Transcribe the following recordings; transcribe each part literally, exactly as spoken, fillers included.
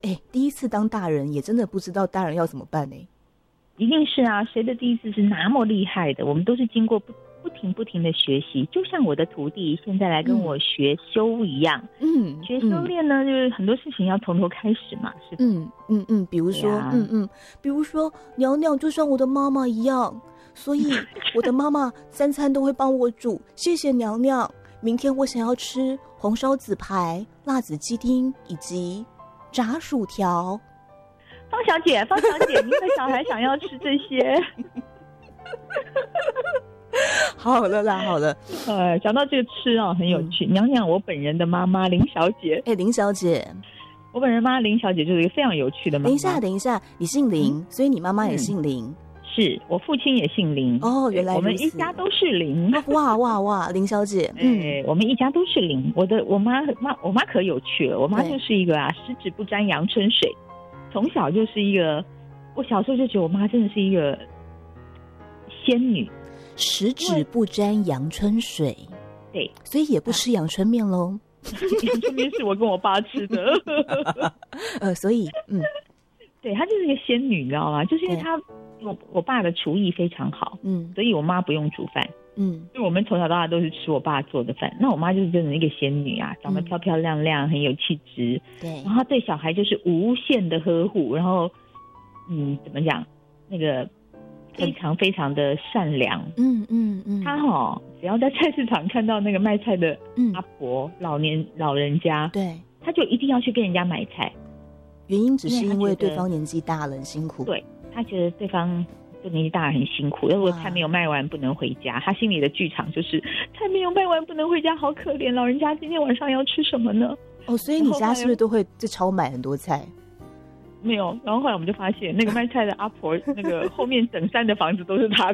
哎，第一次当大人也真的不知道大人要怎么办呢？ 一定是啊，谁的第一次是那么厉害的？我们都是经过不不停不停的学习，就像我的徒弟现在来跟我学修一样。嗯，学修炼呢，嗯、就是很多事情要从头开始嘛，是吧？ 嗯嗯嗯，比如说，啊、嗯嗯，比如说娘娘就像我的妈妈一样，所以我的妈妈三餐都会帮我煮，谢谢娘娘。明天我想要吃红烧紫排、辣子鸡丁以及炸薯条。 方小姐，方小姐，您的小孩想要吃这些。 好了啦，好了。 呃，讲到这个吃啊，很有趣。嗯、娘娘，我本人的妈妈林小姐。 哎，林小姐， 我本人妈林小姐就是一个非常有趣的妈妈。 等一下，等一下，你姓林，嗯、所以你妈妈也姓林。嗯、 是我父亲也姓林。 哦，原来如此。 我们一家都是林。 哇哇哇，林小姐。 嗯，我们一家都是林。我的我妈妈，我妈可有趣了。我妈就是一个啊，十指不沾阳春水。从小就是一个，我小时候就觉得我妈真的是一个仙女。 十指不沾阳春水， 对， 所以也不吃阳春面喽。 阳春面是我跟我爸吃的。 呃，所以，嗯， 对，她就是一个仙女，你知道吗？就是因为她，我我爸的厨艺非常好，嗯，所以我妈不用煮饭，嗯，所以我们从小到大都是吃我爸做的饭。那我妈就是真的一个仙女啊，长得漂漂亮亮，很有气质，对，然后对小孩就是无限的呵护，然后，嗯，怎么讲，那个。非常非常的善良，嗯嗯嗯，他哦，只要在菜市场看到那个卖菜的阿婆、嗯、老年老人家，对，他就一定要去跟人家买菜。 原因只是因为对方年纪大了很辛苦， 对，他觉得对方就年纪大了很辛苦，如果菜没有卖完不能回家，他心里的剧场就是菜没有卖完不能回家，好可怜，老人家今天晚上要吃什么呢？ 哦，所以你家是不是都会在超买很多菜？ 没有，然后后来我们就发现，那个卖菜的阿婆，那个后面整山的房子都是她的。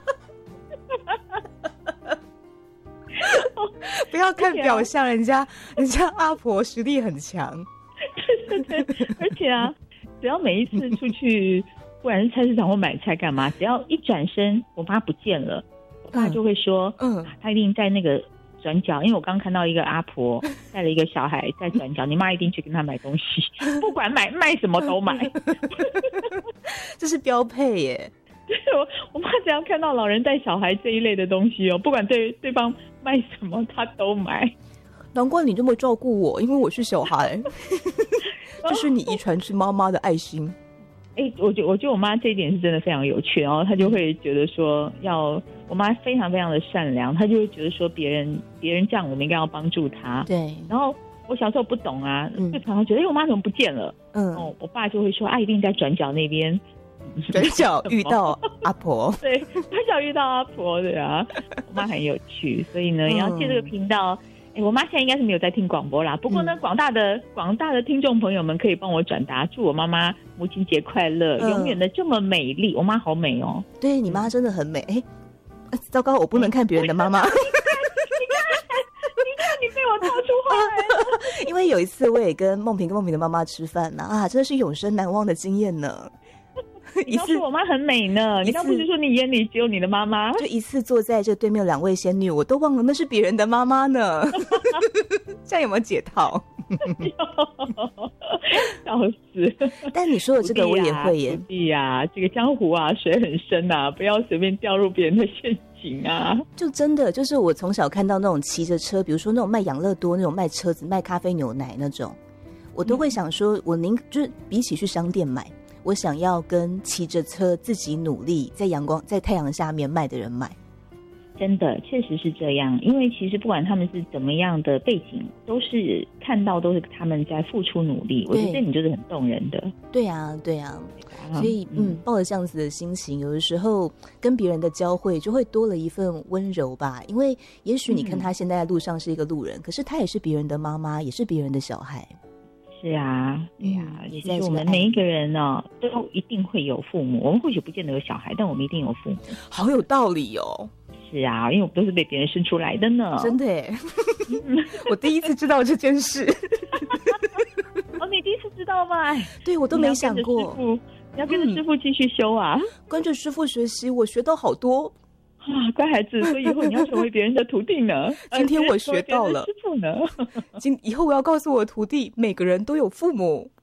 不要看表象，人家人家阿婆实力很强。 对对对，而且啊，只要每一次出去，不管是菜市场或买菜干嘛，只要一转身，我妈不见了，我爸就会说，嗯，她一定在那个。转角，因为我刚看到一个阿婆带了一个小孩在转角，你妈一定去跟他买东西，不管买卖什么都买， 这是标配耶。 对，我我妈只要看到老人带小孩这一类的东西哦，不管对对方卖什么，她都买。 难怪你这么照顾我，因为我是小孩，这是你遗传是妈妈的爱心。 哎、欸，我觉我觉得我妈这一点是真的非常有趣，然后她就会觉得说要，我妈非常非常的善良，她就会觉得说别人别人这样我们应该要帮助她。对。然后我小时候不懂啊，嗯、就常常觉得哎、欸、我妈怎么不见了？嗯。哦，我爸就会说啊一定在转角那边， 转角遇到阿婆。 对，转角遇到阿婆，对啊，我妈很有趣，所以呢，也要借这个频道。欸、我妈现在应该是没有在听广播啦，不过呢，广、嗯、大的广大的听众朋友们可以帮我转达，祝我妈妈母亲节快乐，嗯、永远的这么美丽。我妈好美哦， 对你妈真的很美。哎、欸，糟糕，我不能看别人的妈妈。你看， 你看，你被我套出话来了。 因为有一次我也跟梦萍跟梦萍的妈妈吃饭呢，啊，真的是永生难忘的经验呢。 你刚说我妈很美呢，你刚不是说你眼里只有你的妈妈？ 就一次坐在这对面两位仙女，我都忘了那是别人的妈妈呢。这样有没有解套？ 笑死！ 但你说的这个我也会耶。 徒弟呀，这个江湖啊，水很深啊，不要随便掉入别人的陷阱啊。 就真的就是我从小看到那种骑着车，比如说那种卖养乐多那种卖车子、卖咖啡牛奶那种，我都会想说，我宁就是比起去商店买。我想要跟骑着车自己努力在阳光在太阳下面卖的人买。 真的确实是这样，因为其实不管他们是怎么样的背景，都是看到都是他们在付出努力，我觉得这你就是很动人的。 对啊对啊，所以嗯，抱着这样子的心情，有的时候跟别人的交汇就会多了一份温柔吧。因为也许你看他现在在路上是一个路人，嗯、可是他也是别人的妈妈，也是别人的小孩。 是啊，对啊，其实我们每一个人呢、哦，都一定会有父母。我们或许不见得有小孩，但我们一定有父母。 好有道理哦。 是啊，因为我们都是被别人生出来的呢。 真的耶，我第一次知道这件事。 哦，你第一次知道吗？ 对，我都没想过。 你要跟着师父继续修啊、嗯！ 跟着师父学习，我学到好多。 啊，乖孩子，所以以后你要成为别人的徒弟呢。 今天我学到了， 师父呢？ 今以后我要告诉我的徒弟，每个人都有父母。